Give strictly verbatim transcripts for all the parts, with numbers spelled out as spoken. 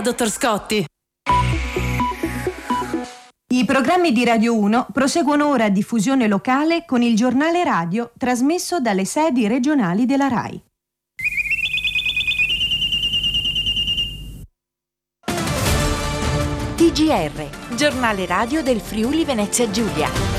dottor Scotti. I programmi di Radio uno proseguono ora a diffusione locale con il giornale radio trasmesso dalle sedi regionali della RAI. T G R, giornale radio del Friuli Venezia Giulia.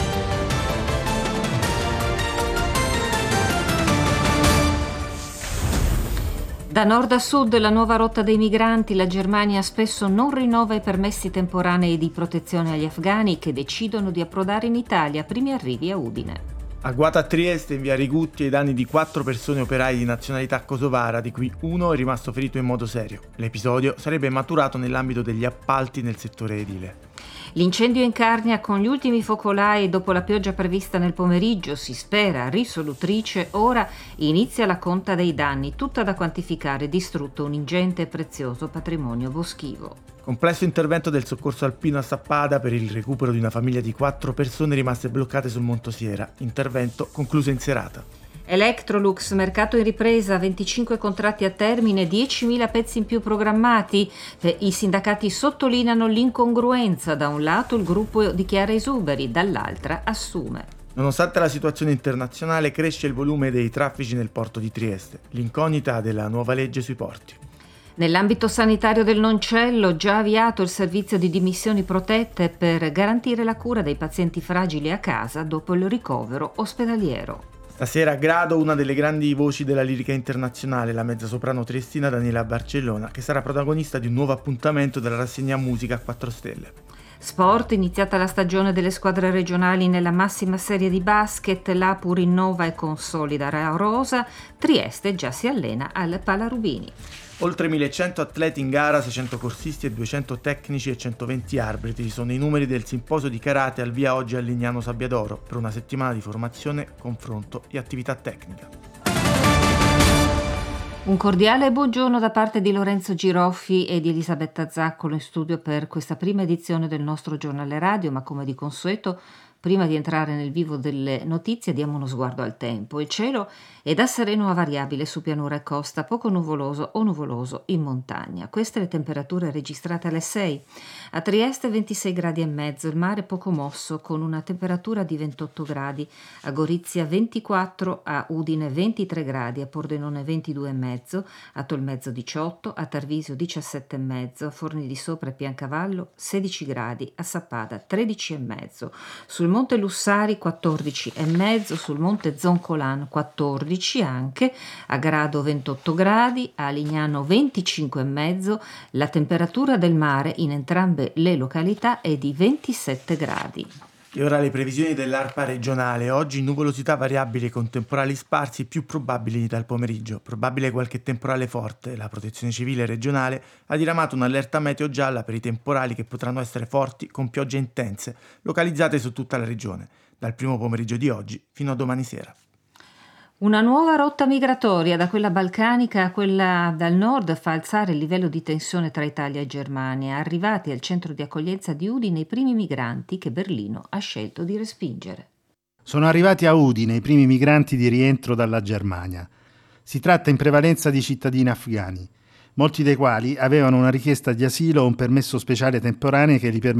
Da nord a sud la nuova rotta dei migranti, la Germania spesso non rinnova i permessi temporanei di protezione agli afghani che decidono di approdare in Italia, primi arrivi a Udine. Agguato a Trieste, in via Rigutti, ai danni di quattro persone operai di nazionalità kosovara, di cui uno è rimasto ferito in modo serio. L'episodio sarebbe maturato nell'ambito degli appalti nel settore edile. L'incendio in Carnia con gli ultimi focolai dopo la pioggia prevista nel pomeriggio, si spera risolutrice, ora inizia la conta dei danni, tutta da quantificare, distrutto un ingente e prezioso patrimonio boschivo. Complesso intervento del soccorso alpino a Sappada per il recupero di una famiglia di quattro persone rimaste bloccate sul Montosiera, intervento concluso in serata. Electrolux, mercato in ripresa, venticinque contratti a termine, diecimila pezzi in più programmati. I sindacati sottolineano l'incongruenza, da un lato il gruppo dichiara esuberi, dall'altra assume. Nonostante la situazione internazionale, cresce il volume dei traffici nel porto di Trieste, l'incognita della nuova legge sui porti. Nell'ambito sanitario del Noncello, già avviato il servizio di dimissioni protette per garantire la cura dei pazienti fragili a casa dopo il ricovero ospedaliero. Stasera a Grado una delle grandi voci della lirica internazionale, la mezzosoprano triestina Daniela Barcellona, che sarà protagonista di un nuovo appuntamento della rassegna Musica a quattro stelle. Sport, iniziata la stagione delle squadre regionali nella massima serie di basket, l'Apu rinnova e consolida la rosa, Trieste già si allena al Palarubini. Oltre millecento atleti in gara, seicento corsisti e duecento tecnici e centoventi arbitri sono i numeri del simposio di karate al via oggi a Lignano Sabbiadoro per una settimana di formazione, confronto e attività tecnica. Un cordiale buongiorno da parte di Lorenzo Giroffi e di Elisabetta Zaccolo in studio per questa prima edizione del nostro giornale radio, ma come di consueto, prima di entrare nel vivo delle notizie diamo uno sguardo al tempo. Il cielo è da sereno a variabile su pianura e costa, poco nuvoloso o nuvoloso in montagna. Queste le temperature registrate alle sei. A Trieste ventisei gradi e mezzo, il mare poco mosso con una temperatura di ventotto gradi. A Gorizia ventiquattro, a Udine ventitré gradi, a Pordenone ventidue e mezzo, a Tolmezzo diciotto, a Tarvisio diciassette e mezzo, a Forni di Sopra e Piancavallo sedici gradi, a Sappada tredici e mezzo. Sul Monte Lussari quattordici e mezzo, sul Monte Zoncolan quattordici anche, a Grado ventotto gradi, a Lignano venticinque e mezzo, la temperatura del mare in entrambe le località è di ventisette gradi. E ora le previsioni dell'ARPA regionale. Oggi nuvolosità variabili con temporali sparsi più probabili dal pomeriggio. Probabile qualche temporale forte. La Protezione Civile regionale ha diramato un'allerta meteo gialla per i temporali che potranno essere forti con piogge intense, localizzate su tutta la regione, dal primo pomeriggio di oggi fino a domani sera. Una nuova rotta migratoria, da quella balcanica a quella dal nord, fa alzare il livello di tensione tra Italia e Germania. Arrivati al centro di accoglienza di Udine i primi migranti che Berlino ha scelto di respingere. Sono arrivati a Udine i primi migranti di rientro dalla Germania. Si tratta in prevalenza di cittadini afghani, molti dei quali avevano una richiesta di asilo o un permesso speciale temporaneo che li permetteva